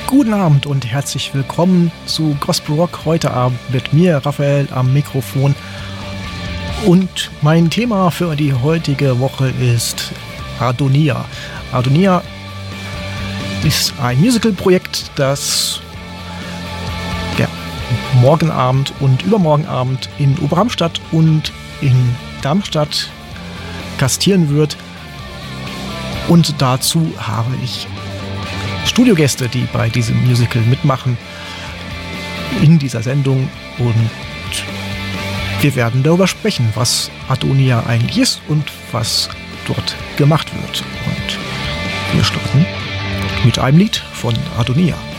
Guten Abend und herzlich willkommen zu Gospel Rock. Heute Abend mit mir, Raphael, am Mikrofon. Und mein Thema für die heutige Woche ist Adonia. Adonia ist ein Musical-Projekt, das morgen Abend und übermorgen Abend in Oberhamstadt und in Darmstadt gastieren wird. Und dazu habe ich Studiogäste, die bei diesem Musical mitmachen in dieser Sendung, und wir werden darüber sprechen, was Adonia eigentlich ist und was dort gemacht wird. Und wir starten mit einem Lied von Adonia.